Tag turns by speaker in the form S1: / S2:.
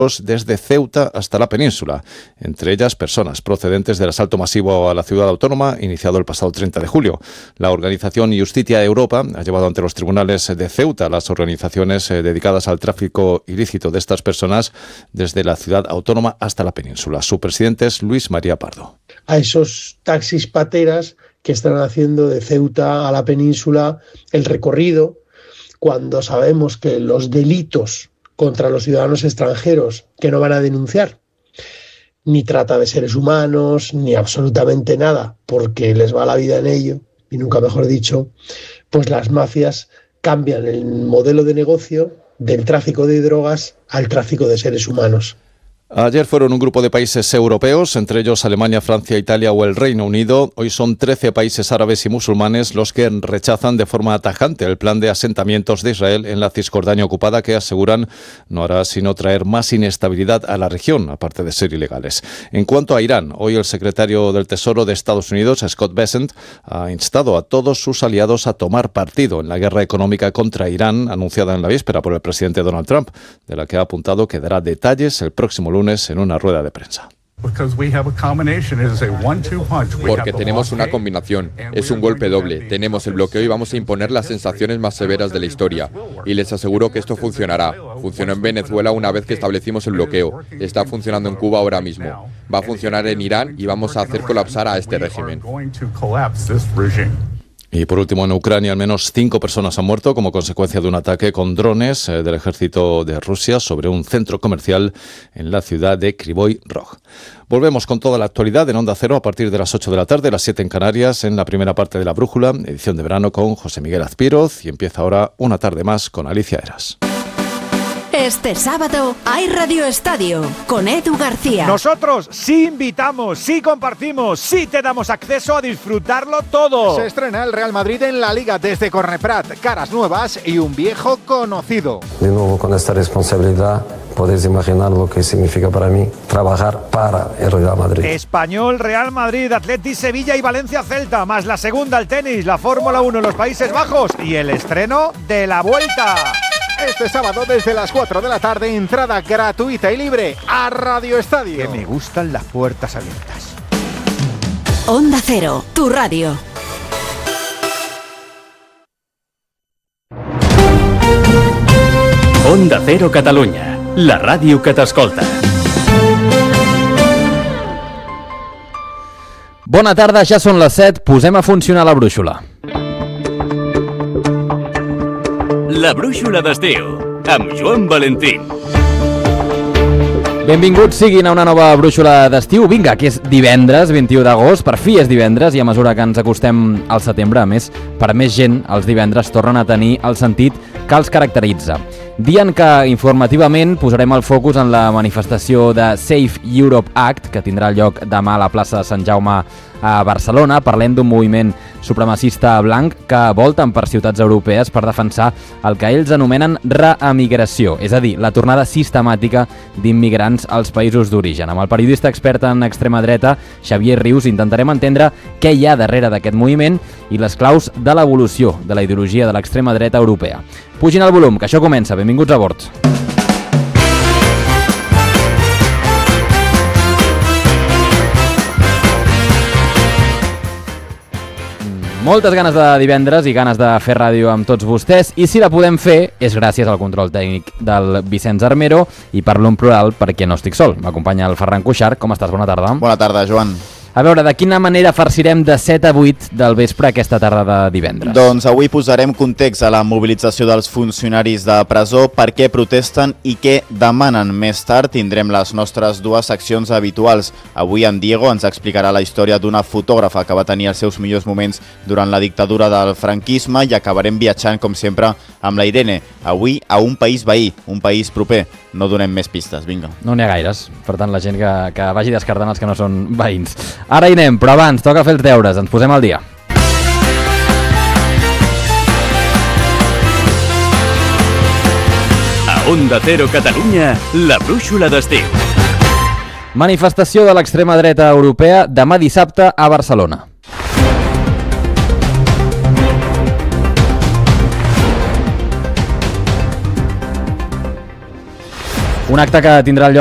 S1: desde Ceuta hasta la península, entre ellas personas procedentes del asalto masivo a la ciudad autónoma iniciado el pasado 30 de julio. La organización Justitia Europa ha llevado ante los tribunales de Ceuta las organizaciones dedicadas al tráfico ilícito de estas personas desde la ciudad autónoma hasta la península. Su presidente es Luis María Pardo.
S2: A esos taxis pateras que están haciendo de Ceuta a la península el recorrido, cuando sabemos que los delitos contra los ciudadanos extranjeros que no van a denunciar ni trata de seres humanos, ni absolutamente nada, porque les va la vida en ello, y nunca mejor dicho, pues las mafias cambian el modelo de negocio del tráfico de drogas al tráfico de seres humanos.
S1: Ayer fueron un grupo de países europeos, entre ellos Alemania, Francia, Italia o el Reino Unido. Hoy son 13 países árabes y musulmanes los que rechazan de forma tajante el plan de asentamientos de Israel en la Cisjordania ocupada, que aseguran no hará sino traer más inestabilidad a la región, aparte de ser ilegales. En cuanto a Irán, hoy el secretario del Tesoro de Estados Unidos, Scott Bessent, ha instado a todos sus aliados a tomar partido en la guerra económica contra Irán, anunciada en la víspera por el presidente Donald Trump, de la que ha apuntado que dará detalles el próximo lunes en una rueda de prensa.
S3: Porque tenemos una combinación, es un golpe doble. Tenemos el bloqueo y vamos a imponer las sanciones más severas de la historia. Y les aseguro que esto funcionará. Funcionó en Venezuela una vez que establecimos el bloqueo. Está funcionando en Cuba ahora mismo. Va a funcionar en Irán y vamos a hacer colapsar a este régimen.
S1: Y por último, en Ucrania, al menos 5 personas han muerto como consecuencia de un ataque con drones del ejército de Rusia sobre un centro comercial en la ciudad de Kryvyi Rog. Volvemos con toda la actualidad en Onda Cero a partir de las 8 de la tarde, las 7 en Canarias, en la primera parte de La Brújula, edición de verano con José Miguel Azpiroz, y empieza ahora una tarde más con Alicia Eras.
S4: Este sábado hay Radio Estadio con Edu García.
S5: Nosotros sí invitamos, sí compartimos, sí te damos acceso a disfrutarlo todo.
S6: Se estrena el Real Madrid en la Liga desde Corneprat, caras nuevas y un viejo conocido.
S7: De nuevo con esta responsabilidad, podéis imaginar lo que significa para mí trabajar para el Real Madrid.
S5: Español, Real Madrid, Atleti, Sevilla y Valencia Celta, más la segunda al tenis, la Fórmula 1 en los Países Bajos y el estreno de La Vuelta.
S6: Este sábado desde las 4 de la tarde, entrada gratuita y libre a Radio Estadio.
S5: Que me gustan las puertas abiertas.
S4: Onda Cero, tu radio.
S8: Onda Cero Catalunya, la ràdio que t'escolta.
S9: Bona tarda, ja són les 7, posem a funcionar la brúixola.
S8: La brúixola d'estiu, amb Joan Valentín.
S9: Benvinguts siguin a una nova brúixola d'estiu. Vinga, que és divendres, 21 d'agost, per fi és divendres, i a mesura que ens acostem al setembre, a més, per més gent, els divendres tornen a tenir el sentit que els caracteritza. Dia en què informativament posarem el focus en la manifestació de Safe Europe Act, que tindrà lloc demà a la plaça de Sant Jaume a Barcelona. Parlem d'un moviment supremacista blanc que volten per ciutats europees per defensar el que ells anomenen reemigració, és a dir, la tornada sistemàtica d'immigrants als països d'origen. Amb el periodista expert en extrema dreta, Xavier Rius, intentarem entendre què hi ha darrere d'aquest moviment i les claus de l'evolució de la ideologia de l'extrema dreta europea. Pugin el volum, que això comença. Benvinguts a bord. Moltes ganes de divendres i ganes de fer ràdio amb tots vostès, i si la podem fer és gràcies al control tècnic del Vicenç Armero, i parlo en plural perquè no estic sol. M'acompanya el Ferran Cuixart. Com estàs? Bona tarda.
S10: Bona tarda, Joan.
S9: A veure, de quina manera farcirem de 7 a 8 del vespre aquesta tarda de divendres?
S10: Doncs avui posarem context a la mobilització dels funcionaris de presó, per què protesten i què demanen. Més tard tindrem les nostres dues seccions habituals. Avui en Diego ens explicarà la història d'una fotògrafa que va tenir els seus millors moments durant la dictadura del franquisme, i acabarem viatjant, com sempre, amb la Irene. Avui a un país veí, un país proper. No donem més pistes, vinga.
S9: No n'hi ha gaires, per tant la gent que vagi descartant els que no són veïns. Ara hi anem, però abans toca fer els deures, ens posem al dia.
S8: A Onda Cero Catalunya, la brúixola d'estiu.
S9: Manifestació de l'extrema dreta europea demà dissabte a Barcelona. Un acte que tindrà lloc